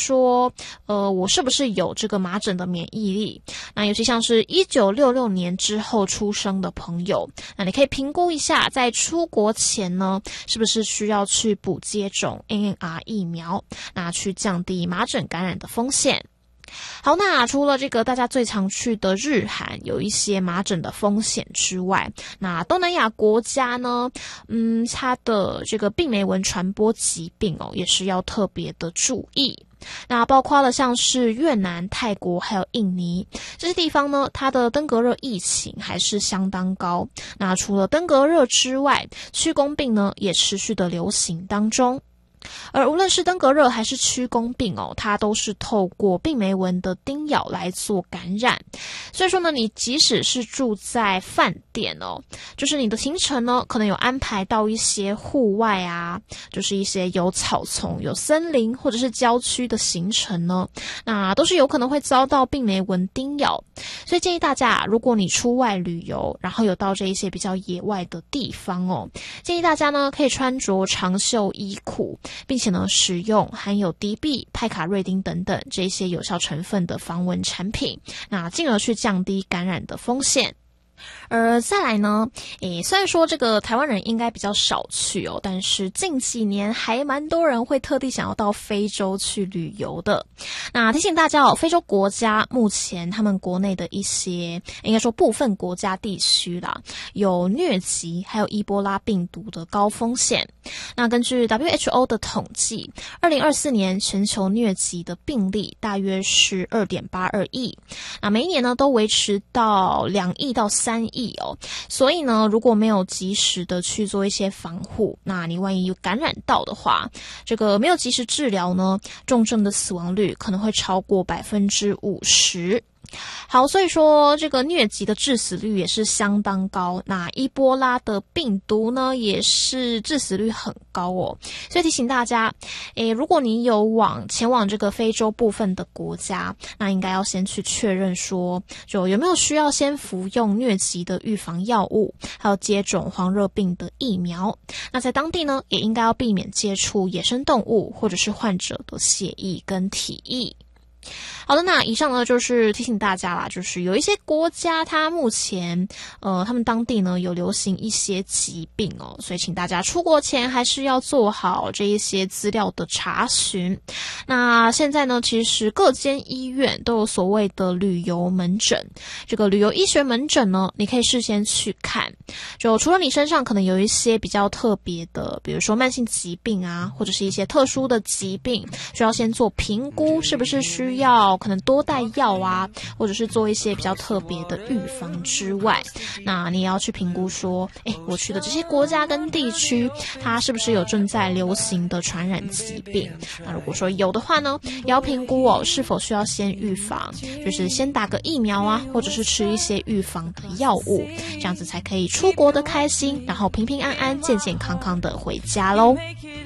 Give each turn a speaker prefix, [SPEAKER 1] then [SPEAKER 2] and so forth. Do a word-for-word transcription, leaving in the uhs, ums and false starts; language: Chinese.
[SPEAKER 1] 说，呃，我是不是有这个麻疹的免疫力？那尤其像是一九六六年之后出生的朋友，那你可以评估一下，在出国前呢，是不是需要去补接种 N N R 疫苗，那去降低麻疹感染的风险。好，那除了这个大家最常去的日韩有一些麻疹的风险之外，那东南亚国家呢，嗯，它的这个病媒蚊传播疾病哦，也是要特别的注意。那包括了像是越南、泰国还有印尼这些地方呢，它的登革热疫情还是相当高。那除了登革热之外，驱弓病呢也持续的流行当中。而无论是登革热还是驱弓病哦，它都是透过病媒蚊的叮咬来做感染。所以说呢，你即使是住在饭店哦，就是你的行程呢，可能有安排到一些户外啊，就是一些有草丛、有森林或者是郊区的行程呢，那都是有可能会遭到病媒蚊叮咬。所以建议大家，如果你出外旅游，然后有到这一些比较野外的地方哦，建议大家呢可以穿着长袖衣裤，并且呢使用含有敌避、派卡瑞丁等等这些有效成分的防蚊产品，那进而去降低感染的风险。而再来呢，诶，虽然说这个台湾人应该比较少去哦，但是近几年还蛮多人会特地想要到非洲去旅游的。那提醒大家哦，非洲国家目前他们国内的一些，应该说部分国家地区啦，有疟疾还有伊波拉病毒的高风险。那根据 W H O 的统计，二零二四年全球疟疾的病例大约是 二点八二亿，那每一年呢都维持到两亿到三亿哦。所以呢，如果没有及时的去做一些防护，那你万一有感染到的话，这个没有及时治疗呢，重症的死亡率可能会超过百分之五十。好，所以说这个疟疾的致死率也是相当高，那伊波拉的病毒呢也是致死率很高哦。所以提醒大家，诶，如果你有往前往这个非洲部分的国家，那应该要先去确认说，就有没有需要先服用疟疾的预防药物，还有接种黄热病的疫苗。那在当地呢，也应该要避免接触野生动物或者是患者的血液跟体液。好的，那以上呢就是提醒大家啦，就是有一些国家它目前呃他们当地呢有流行一些疾病哦，所以请大家出国前还是要做好这一些资料的查询。那现在呢，其实各间医院都有所谓的旅游门诊，这个旅游医学门诊呢，你可以事先去看，就除了你身上可能有一些比较特别的，比如说慢性疾病啊，或者是一些特殊的疾病，需要先做评估，是不是需要可能多带药啊，或者是做一些比较特别的预防之外，那你也要去评估说，诶，我去的这些国家跟地区，它是不是有正在流行的传染疾病？那如果说有的话呢，也要评估哦，是否需要先预防，就是先打个疫苗啊，或者是吃一些预防的药物，这样子才可以出国的开心，然后平平安安、健健康康的回家咯。